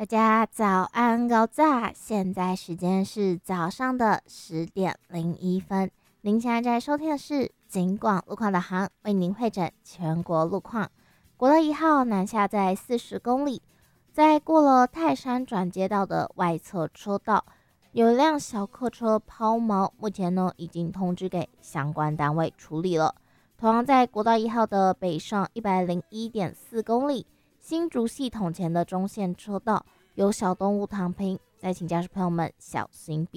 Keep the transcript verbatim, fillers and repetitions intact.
大家早安高炸，现在时间是早上的十点零一分。您现在在收听的是警广路况导航，为您会诊全国路况。国道一号南下在四十公里，在过了泰山转接道的外侧车道，有一辆小客车抛锚，目前呢已经通知给相关单位处理了。同样在国道一号的北上一百零一点四公里。新竹系统前的中线车道有小动物躺平，再请驾驶朋友们小心避